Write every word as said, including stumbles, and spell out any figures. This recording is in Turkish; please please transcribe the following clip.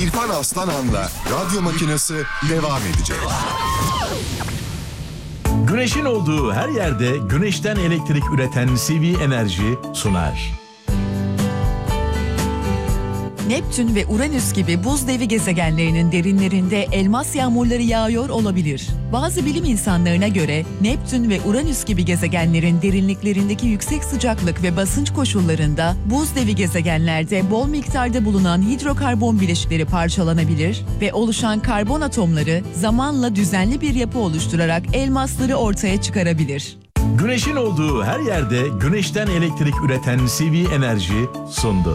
İrfan Aslanhan'la radyo makinesi devam edecek. Güneşin olduğu her yerde güneşten elektrik üreten C V Enerji sunar. Neptün ve Uranüs gibi buz devi gezegenlerinin derinlerinde elmas yağmurları yağıyor olabilir. Bazı bilim insanlarına göre Neptün ve Uranüs gibi gezegenlerin derinliklerindeki yüksek sıcaklık ve basınç koşullarında buz devi gezegenlerde bol miktarda bulunan hidrokarbon bileşikleri parçalanabilir ve oluşan karbon atomları zamanla düzenli bir yapı oluşturarak elmasları ortaya çıkarabilir. Güneşin olduğu her yerde güneşten elektrik üreten C V Enerji sundu.